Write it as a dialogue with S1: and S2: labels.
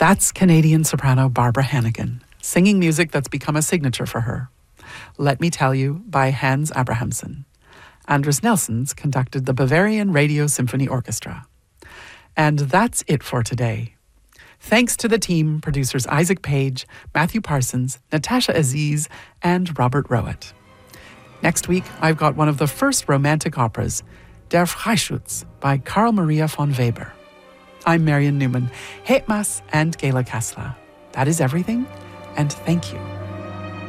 S1: That's Canadian soprano Barbara Hannigan, singing music that's become a signature for her. Let Me Tell You by Hans Abrahamson. Andris Nelsons conducted the Bavarian Radio Symphony Orchestra. And that's it for today. Thanks to the team, producers Isaac Page, Matthew Parsons, Natasha Aziz, and Robert Rowett. Next week, I've got one of the first romantic operas, Der Freischütz by Carl Maria von Weber. I'm Marion Newman, Het Mas and Gayla Kassla. That is everything, and thank you.